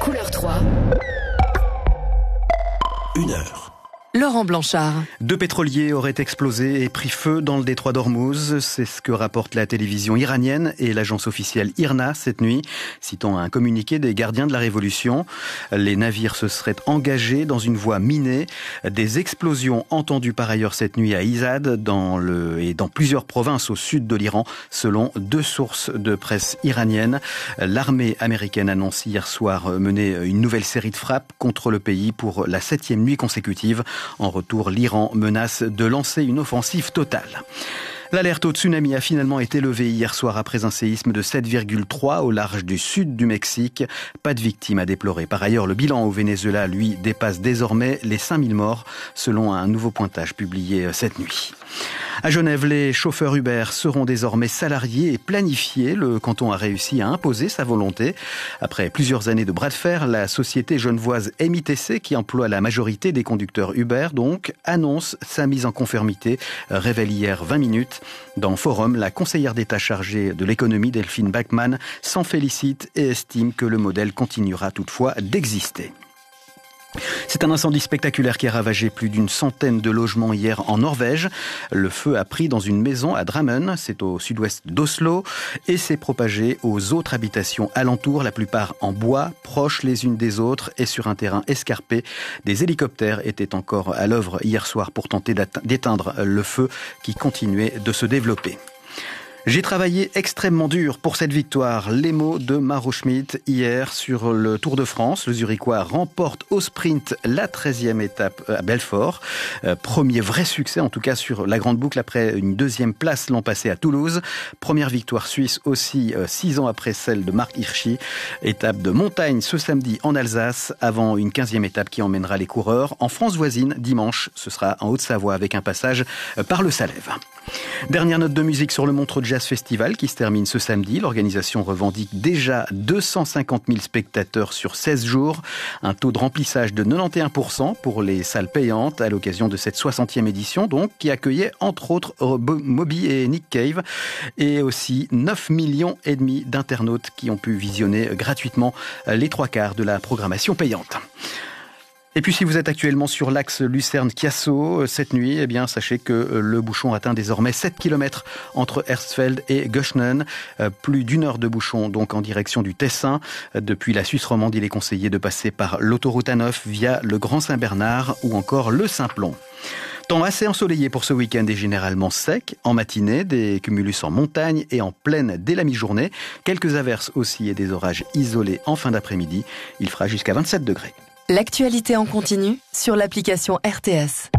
Couleur 3. 1h. Laurent Blanchard. 2 pétroliers auraient explosé et pris feu dans le détroit d'Ormuz. C'est ce que rapporte la télévision iranienne et l'agence officielle IRNA cette nuit, citant un communiqué des gardiens de la Révolution. Les navires se seraient engagés dans une voie minée. Des explosions entendues par ailleurs cette nuit à Izad et dans plusieurs provinces au sud de l'Iran, selon 2 sources de presse iranienne. L'armée américaine annonce hier soir mener une nouvelle série de frappes contre le pays pour la 7e nuit consécutive. En retour, l'Iran menace de lancer une offensive totale. L'alerte au tsunami a finalement été levée hier soir après un séisme de 7,3 au large du sud du Mexique. Pas de victimes à déplorer. Par ailleurs, le bilan au Venezuela, lui, dépasse désormais les 5000 morts, selon un nouveau pointage publié cette nuit. À Genève, les chauffeurs Uber seront désormais salariés et planifiés. Le canton a réussi à imposer sa volonté. Après plusieurs années de bras de fer, la société genevoise MITC, qui emploie la majorité des conducteurs Uber, donc, annonce sa mise en conformité, révèle hier 20 minutes. Dans Forum, la conseillère d'État chargée de l'économie, Delphine Bachmann, s'en félicite et estime que le modèle continuera toutefois d'exister. C'est un incendie spectaculaire qui a ravagé plus d'une centaine de logements hier en Norvège. Le feu a pris dans une maison à Drammen, c'est au sud-ouest d'Oslo, et s'est propagé aux autres habitations alentours, la plupart en bois, proches les unes des autres et sur un terrain escarpé. Des hélicoptères étaient encore à l'œuvre hier soir pour tenter d'éteindre le feu qui continuait de se développer. J'ai travaillé extrêmement dur pour cette victoire. Les mots de Maro Schmidt hier sur le Tour de France. Le Zurichois remporte au sprint la 13e étape à Belfort. Premier vrai succès, en tout cas sur la grande boucle, après une 2e place l'an passé à Toulouse. Première victoire suisse aussi 6 ans après celle de Marc Hirschi. Étape de montagne ce samedi en Alsace, avant une 15e étape qui emmènera les coureurs en France voisine dimanche. Ce sera en Haute-Savoie avec un passage par le Salève. Dernière note de musique sur le Montreux Jazz Festival qui se termine ce samedi. L'organisation revendique déjà 250 000 spectateurs sur 16 jours. Un taux de remplissage de 91% pour les salles payantes à l'occasion de cette 60e édition, donc, qui accueillait entre autres Moby et Nick Cave, et aussi 9,5 millions d'internautes qui ont pu visionner gratuitement les 3/4 de la programmation payante. Et puis si vous êtes actuellement sur l'axe Lucerne-Chiasso cette nuit, eh bien sachez que le bouchon atteint désormais 7 km entre Hersfeld et Göschenen. Plus d'1 heure de bouchon donc en direction du Tessin. Depuis la Suisse romande, il est conseillé de passer par l'autoroute A9 via le Grand Saint-Bernard ou encore le Simplon. Temps assez ensoleillé pour ce week-end et généralement sec. En matinée, des cumulus en montagne et en plaine dès la mi-journée. Quelques averses aussi et des orages isolés en fin d'après-midi. Il fera jusqu'à 27 degrés. L'actualité en continu sur l'application RTS.